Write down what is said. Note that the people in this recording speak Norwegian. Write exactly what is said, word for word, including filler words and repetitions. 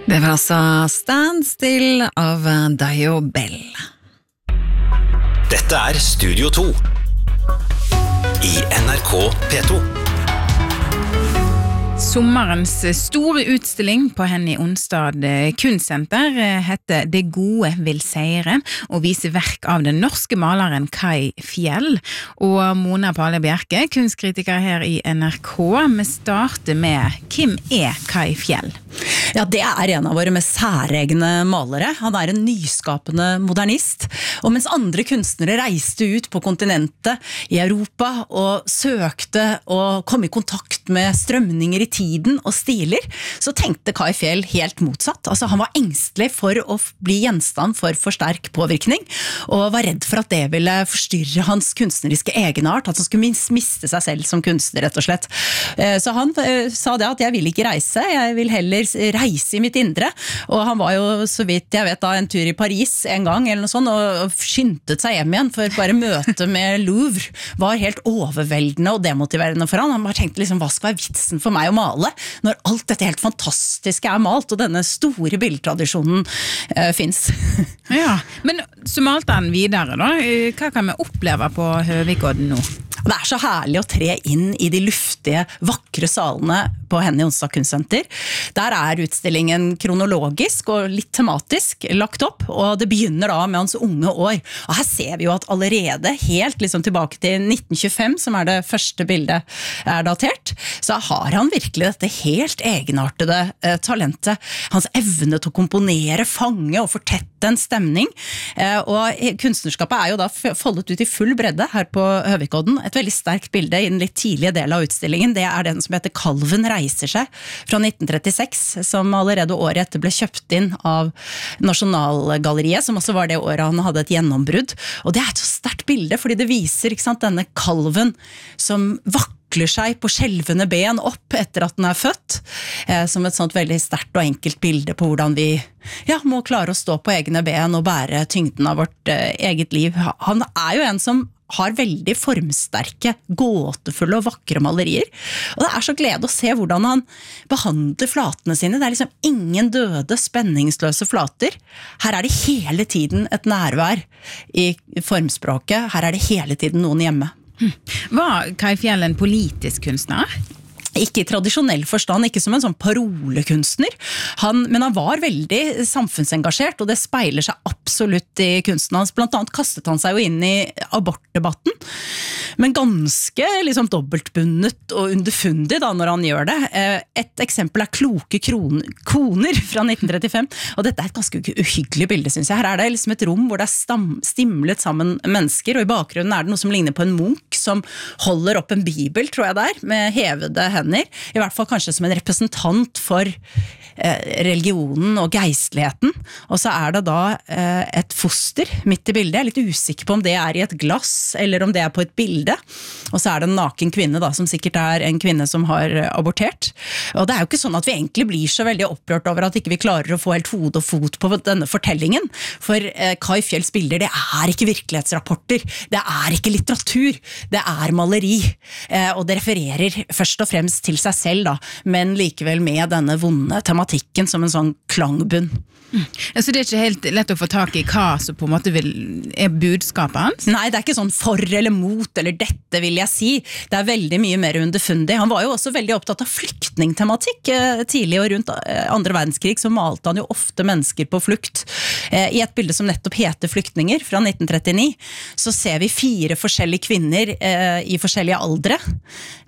Det var altså Stand Still av Dio Bell. Dette er Studio to i N R K P to. Sommerens store utstilling på Henny Onsdag Kunstsenter heter Det gode vil seire og viser verk av den norske maleren Kai Fjell. Og Mona Palle Bjerke, kunstkritiker her i N R K, vi starter med hvem er Kai Fjell? Ja, det er en av våre mest særegne malere. Han er en nyskapende modernist. Og mens andre kunstnere reiste ut på kontinentet i Europa og søkte å komme i kontakt med strømninger i tiden og stiler, så tenkte Kai Fjell helt motsatt. Altså, han var engstelig for å bli gjenstand for for sterk påvirkning, og var redd for at det ville forstyrre hans kunstneriske egenart, at han skulle miste seg selv som kunstner, rett og slett. Så han sa det at jeg vil ikke reise, jeg vil heller reise i mitt indre, og han var jo, så vidt jeg vet da, en tur i Paris en gang, eller noe sånt, og skyndte seg hjem igjen, for bare møtet med Louvre var helt overveldende og demotiverende for han. Han bare tenkte liksom, hva skal være vitsen for meg å male, når alt dette helt fantastiske er malt, og denne store bildtradisjonen uh, finnes. Ja, men så malte han videre da. Hva kan vi oppleve på Høvikodden nå? Det er så herlig å tre inn i de luftige, vakre salene på Henny Onsdag Kunstsenter. Der er utstillingen kronologisk og litt tematisk lagt opp, og det begynner da med hans unge år. Og her ser vi jo at allerede helt liksom tilbake til nitten tjuefem, som er det første bildet er datert, så har han virkelig dette helt egenartede eh, talentet. Hans evne til å komponere, fange og fortette en stemning. Eh, og kunstnerskapet er jo da foldet ut i full bredde her på Høvikodden. Et veldig sterkt bilde i den litt tidlige delen av utstillingen, det er den som heter Kalven reiser seg fra nitten trettiseks, som allerede året etter ble kjøpt inn av Nasjonalgalleriet, som også var det året han hadde et gjennombrudd. Og det er et så sterkt bilde, fordi det viser, ikke sant, denne kalven som vakler seg på skjelvende ben opp etter at den er født, eh, som et sånt veldig sterkt og enkelt bilde på hvordan vi ja, må klare å stå på egne ben og bære tyngden av vårt eh, eget liv. Han er jo en som har veldig formsterke, gåtefulle og vakre malerier. Og det er så glede å se hvordan han behandler flatene sine. Det er liksom ingen døde, spenningsløse flater. Her er det hele tiden et nærvær i formspråket. Her er det hele tiden noen hjemme. Var Kai Fjell en politisk kunstner? Ikke i tradisjonell forstand, ikke som en sånn parolekunstner, han, men han var veldig samfunnsengasjert, og det speiler seg absolutt i kunsten hans. Blant annet kastet han seg jo inn i abortdebatten, men ganske liksom dobbeltbundet og underfundig da når han gjør det. Et eksempel er Kloke kron- koner fra nitten trettifem, og dette er et ganske uhyggelig bilde, synes jeg. Her er det liksom et rom hvor det er stam, stimlet sammen mennesker, og i bakgrunnen er det noe som ligner på en munk som holder opp en bibel, tror jeg det er, med hevede hender. I hvert fall kanskje som en representant for eh, religionen og geistligheten. Og så er det da eh, et foster midt i bildet. Jeg er litt usikker på om det er i et glass, eller om det er på et bilde. Og så er det en naken kvinne da, som sikkert er en kvinne som har abortert. Og det er jo ikke sånn at vi egentlig blir så veldig opprørt over at ikke vi klarer å få helt hode og fot på denne fortellingen. For eh, Kai Fjells bilder, det er ikke virkelighetsrapporter. Det er ikke litteratur. Det er maleri. Eh, og det refererer først og fremst til seg selv da, men likevel med denne vonde tematikken som en sånn klangbunn. Mm. Så det er ikke helt lett å få tak i hva som på en måte vil, er budskapet hans? Nei, det er ikke sånn for eller mot eller dette vil jeg si. Det er veldig mye mer underfundig. Han var jo også veldig opptatt av flyktningtematikk tidlig og rundt andre verdenskrig, så malte han jo ofte mennesker på flukt. I et bilde som nettopp heter Flyktninger fra nitten trettini, så ser vi fire forskjellige kvinner i forskjellige aldre.